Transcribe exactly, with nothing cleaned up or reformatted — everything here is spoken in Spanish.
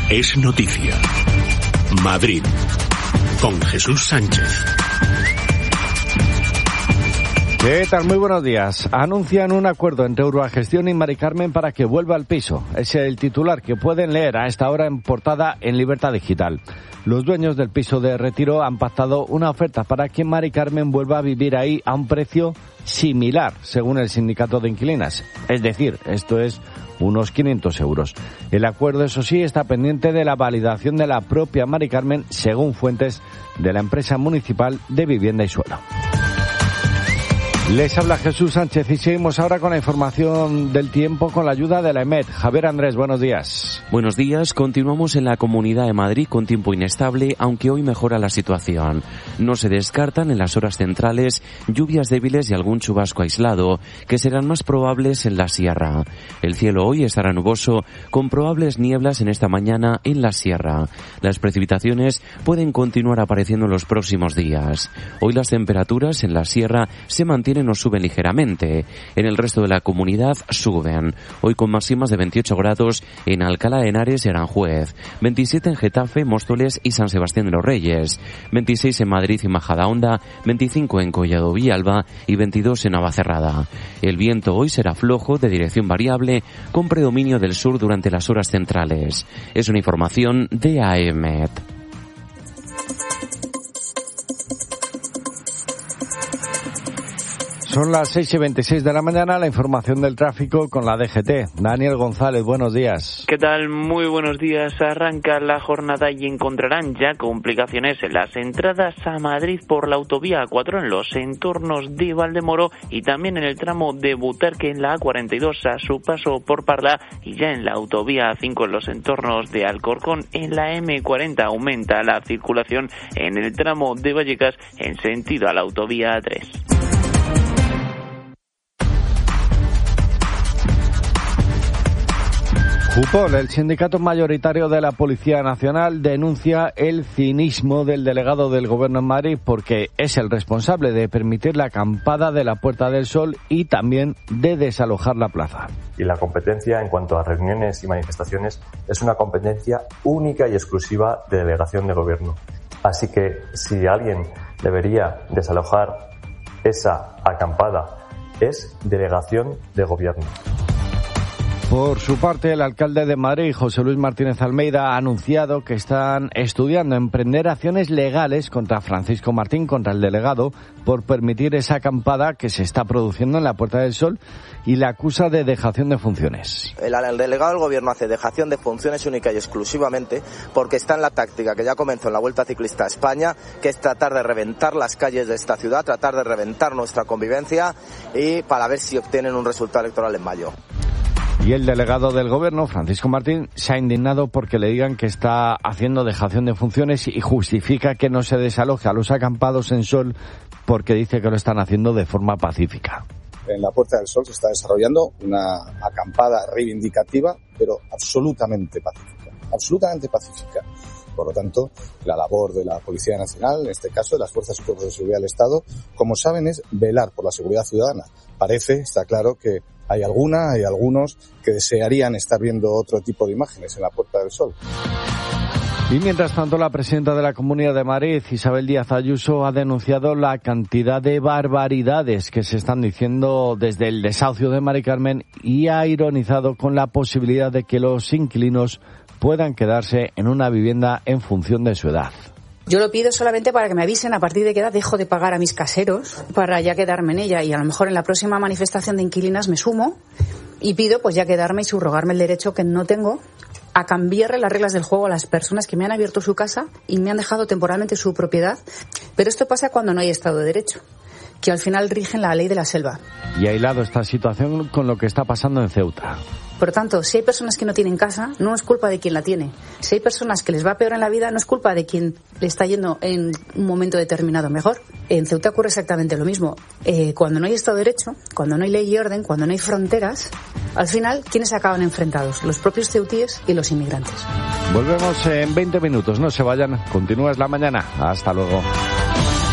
Es noticia. Madrid. Con Jesús Sánchez. ¿Qué tal? Muy buenos días. Anuncian un acuerdo entre Urbagestión y Mari Carmen para que vuelva al piso. Es el titular que pueden leer a esta hora en portada en Libertad Digital. Los dueños del piso de Retiro han pactado una oferta para que Mari Carmen vuelva a vivir ahí a un precio similar, según el sindicato de inquilinas. Es decir, esto es unos quinientos euros. El acuerdo, eso sí, está pendiente de la validación de la propia Mari Carmen, según fuentes de la empresa municipal de vivienda y suelo. Les habla Jesús Sánchez y seguimos ahora con la información del tiempo con la ayuda de la E M E T. Javier Andrés, buenos días. Buenos días. Continuamos en la Comunidad de Madrid con tiempo inestable, aunque hoy mejora la situación. No se descartan en las horas centrales lluvias débiles y algún chubasco aislado, que serán más probables en la sierra. El cielo hoy estará nuboso, con probables nieblas en esta mañana en la sierra. Las precipitaciones pueden continuar apareciendo en los próximos días. Hoy las temperaturas en la sierra se mantienen o suben ligeramente. En el resto de la comunidad suben. Hoy con máximas de veintiocho grados en Alcalá de Henares y Aranjuez, veintisiete en Getafe, Móstoles y San Sebastián de los Reyes, veintiséis en Madrid y Majadahonda, veinticinco en Collado Villalba y veintidós en Navacerrada. El viento hoy será flojo, de dirección variable, con predominio del sur durante las horas centrales. Es una información de A E M E T. Son las seis y veintiséis de la mañana, la información del tráfico con la D G T. Daniel González, buenos días. ¿Qué tal? Muy buenos días. Arranca la jornada y encontrarán ya complicaciones en las entradas a Madrid por la autovía A cuatro en los entornos de Valdemoro y también en el tramo de Butarque en la A cuarenta y dos a su paso por Parla y ya en la autovía A cinco en los entornos de Alcorcón. En la eme cuarenta aumenta la circulación en el tramo de Vallecas en sentido a la autovía A tres. Jupol, el sindicato mayoritario de la Policía Nacional, denuncia el cinismo del delegado del Gobierno en Madrid porque es el responsable de permitir la acampada de la Puerta del Sol y también de desalojar la plaza. Y la competencia en cuanto a reuniones y manifestaciones es una competencia única y exclusiva de delegación de Gobierno. Así que si alguien debería desalojar esa acampada es delegación de Gobierno. Por su parte, el alcalde de Madrid, José Luis Martínez Almeida, ha anunciado que están estudiando emprender acciones legales contra Francisco Martín, contra el delegado, por permitir esa acampada que se está produciendo en la Puerta del Sol y la acusa de dejación de funciones. El, el delegado del Gobierno hace dejación de funciones única y exclusivamente porque está en la táctica que ya comenzó en la Vuelta Ciclista a España, que es tratar de reventar las calles de esta ciudad, tratar de reventar nuestra convivencia y para ver si obtienen un resultado electoral en mayo. Y el delegado del Gobierno, Francisco Martín, se ha indignado porque le digan que está haciendo dejación de funciones y justifica que no se desaloje a los acampados en Sol porque dice que lo están haciendo de forma pacífica. En la Puerta del Sol se está desarrollando una acampada reivindicativa, pero absolutamente pacífica, absolutamente pacífica. Por lo tanto, la labor de la Policía Nacional, en este caso de las Fuerzas y Cuerpos de Seguridad del Estado, como saben, es velar por la seguridad ciudadana. Parece, está claro, que hay alguna, hay algunos que desearían estar viendo otro tipo de imágenes en la Puerta del Sol. Y mientras tanto, la presidenta de la Comunidad de Madrid, Isabel Díaz Ayuso, ha denunciado la cantidad de barbaridades que se están diciendo desde el desahucio de Mari Carmen y ha ironizado con la posibilidad de que los inquilinos puedan quedarse en una vivienda en función de su edad. Yo lo pido solamente para que me avisen a partir de qué edad dejo de pagar a mis caseros para ya quedarme en ella y a lo mejor en la próxima manifestación de inquilinas me sumo y pido pues ya quedarme y subrogarme el derecho que no tengo a cambiarle las reglas del juego a las personas que me han abierto su casa y me han dejado temporalmente su propiedad. Pero esto pasa cuando no hay Estado de Derecho, que al final rigen la ley de la selva. Y aislado esta situación con lo que está pasando en Ceuta. Por tanto, si hay personas que no tienen casa, no es culpa de quien la tiene. Si hay personas que les va peor en la vida, no es culpa de quien le está yendo en un momento determinado mejor. En Ceuta ocurre exactamente lo mismo. Eh, cuando no hay Estado de Derecho, cuando no hay ley y orden, cuando no hay fronteras, al final, ¿quiénes acaban enfrentados? Los propios ceutíes y los inmigrantes. Volvemos en veinte minutos. No se vayan. Continúa la mañana. Hasta luego.